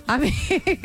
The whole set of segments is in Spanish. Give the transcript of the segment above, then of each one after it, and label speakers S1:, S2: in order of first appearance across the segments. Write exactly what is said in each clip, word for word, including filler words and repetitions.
S1: Amigo.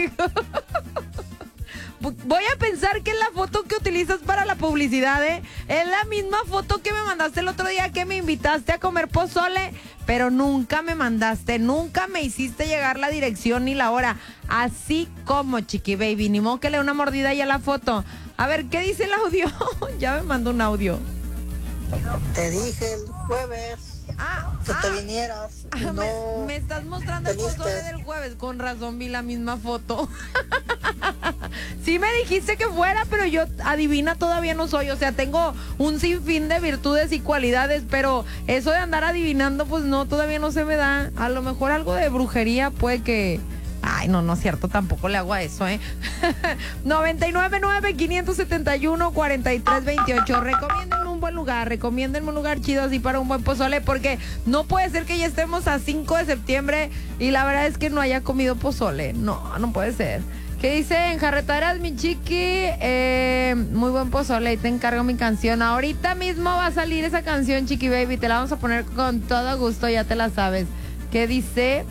S1: Voy a pensar que es la foto que utilizas para la publicidad, ¿eh? Es la misma foto que me mandaste el otro día que me invitaste a comer pozole, pero nunca me mandaste, nunca me hiciste llegar la dirección ni la hora. Así como, Chiqui Baby, ni modo que le dé una mordida ya a la foto. A ver, ¿qué dice el audio? Ya me mandó un audio.
S2: Te dije el jueves
S1: ah,
S2: que
S1: ah,
S2: te vinieras.
S1: Ah,
S2: no
S1: me, me estás mostrando el
S2: viniste.
S1: pozole del jueves. Con razón vi la misma foto. Sí me dijiste que fuera, pero yo adivina todavía no soy. O sea, tengo un sinfín de virtudes y cualidades, pero eso de andar adivinando, pues no, todavía no se me da. A lo mejor algo de brujería puede que... Ay, no, no es cierto, tampoco le hago a eso, ¿eh? noventa y nueve nueve, quinientos setenta y uno, cuarenta y tres veintiocho. Recomiéndenme un buen lugar, recomiéndenme un lugar chido así para un buen pozole, porque no puede ser que ya estemos a cinco de septiembre y la verdad es que no haya comido pozole. No, no puede ser. ¿Qué dice? En Jarretaras, mi chiqui, eh, muy buen pozole, y te encargo mi canción. Ahorita mismo va a salir esa canción, Chiqui Baby, te la vamos a poner con todo gusto, ya te la sabes. ¿Qué dice?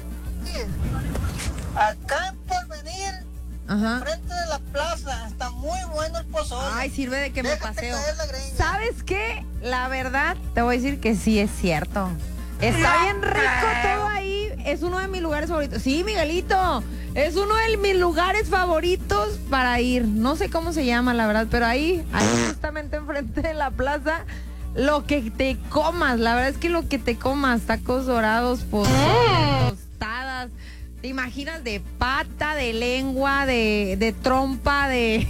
S2: Acá por venir,
S1: Ajá.
S2: frente de la plaza, está muy bueno el pozole.
S1: Ay, sirve de que me
S2: Déjate
S1: paseo.
S2: caer la greña.
S1: ¿Sabes qué? La verdad, te voy a decir que sí es cierto. Está bien rico todo ahí. Es uno de mis lugares favoritos. Sí, Miguelito. Es uno de mis lugares favoritos para ir. No sé cómo se llama, la verdad, pero ahí, ahí justamente enfrente de la plaza, lo que te comas. La verdad es que lo que te comas, tacos dorados, pozole, tostadas. ¿Te imaginas de pata, de lengua, de, de trompa, de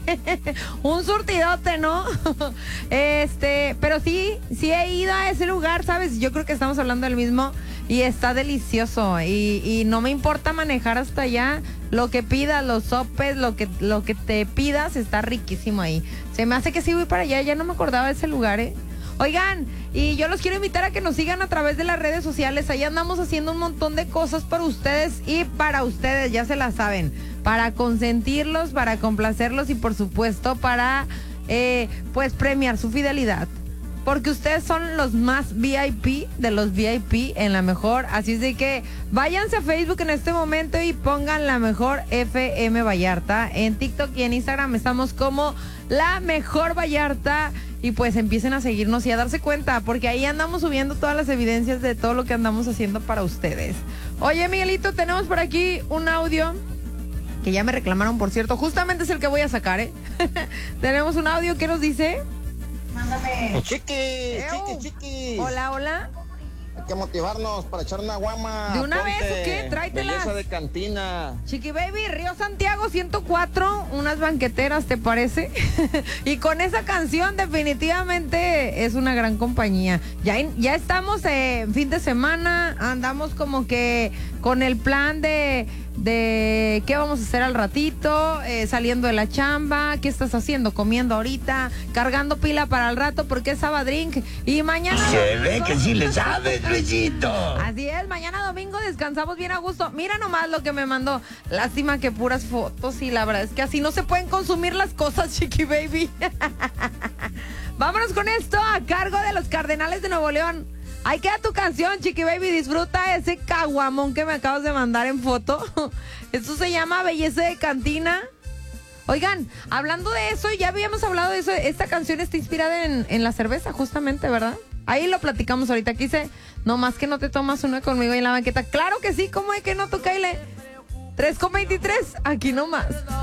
S1: un surtidote, ¿no? Este, pero sí, sí he ido a ese lugar, ¿sabes? Yo creo que estamos hablando del mismo y está delicioso y, y no me importa manejar hasta allá. Lo que pidas, los sopes, lo que, lo que te pidas está riquísimo ahí. Se me hace que sí voy para allá, ya no me acordaba de ese lugar, ¿eh? Oigan, y yo los quiero invitar a que nos sigan a través de las redes sociales. Ahí andamos haciendo un montón de cosas para ustedes y para ustedes, ya se la saben. Para consentirlos, para complacerlos y por supuesto para, eh, pues, premiar su fidelidad. Porque ustedes son los más V I P de los V I P en La Mejor. Así es de que váyanse a Facebook en este momento y pongan La Mejor F M Vallarta. En TikTok y en Instagram estamos como La Mejor Vallarta. Y pues empiecen a seguirnos y a darse cuenta, porque ahí andamos subiendo todas las evidencias de todo lo que andamos haciendo para ustedes. Oye, Miguelito, tenemos por aquí un audio que ya me reclamaron, por cierto. Justamente es el que voy a sacar, ¿eh? Tenemos un audio que nos dice...
S2: Mándame.
S3: Chiqui, chiqui, chiqui.
S1: Hola, hola.
S3: Hay que motivarnos para echar una guama.
S1: ¿De una
S3: Ponte.
S1: vez o qué? Tráetelas.
S3: Belleza de cantina.
S1: Chiqui Baby, Río Santiago ciento cuatro, unas banqueteras, ¿te parece? Y con esa canción definitivamente es una gran compañía. Ya, ya estamos en fin de semana, andamos como que con el plan de... de qué vamos a hacer al ratito, eh, saliendo de la chamba, qué estás haciendo, comiendo ahorita, cargando pila para el rato porque es Sabadrink y mañana
S4: Se
S1: domingo,
S4: ve que sí le sabes, Luisito.
S1: así es, mañana domingo descansamos bien a gusto. Mira nomás lo que me mandó, lástima que puras fotos y la verdad es que así no se pueden consumir las cosas, Chiqui Baby. Vámonos con esto a cargo de los Cardenales de Nuevo León. Ahí queda tu canción, Chiqui Baby. Disfruta ese caguamón que me acabas de mandar en foto. Esto se llama Belleza de Cantina. Oigan, hablando de eso, ya habíamos hablado de eso. Esta canción está inspirada en, en la cerveza, justamente, ¿verdad? Ahí lo platicamos ahorita. Aquí dice, no más que no te tomas una conmigo en la banqueta. Claro que sí, ¿cómo es que no, tú, Kyle? tres con veintitrés, aquí nomás.